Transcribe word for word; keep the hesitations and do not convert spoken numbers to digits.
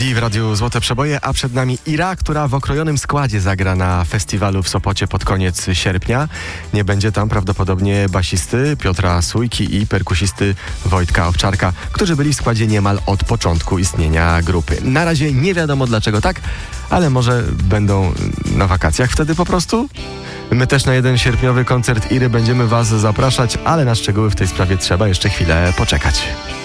D w Radiu Złote Przeboje, a przed nami Ira, która w okrojonym składzie zagra na festiwalu w Sopocie pod koniec sierpnia. Nie będzie tam prawdopodobnie basisty Piotra Sójki i perkusisty Wojtka Owczarka, którzy byli w składzie niemal od początku istnienia grupy. Na razie nie wiadomo dlaczego tak, ale może będą na wakacjach wtedy po prostu? My też na jeden sierpniowy koncert Iry będziemy Was zapraszać, ale na szczegóły w tej sprawie trzeba jeszcze chwilę poczekać.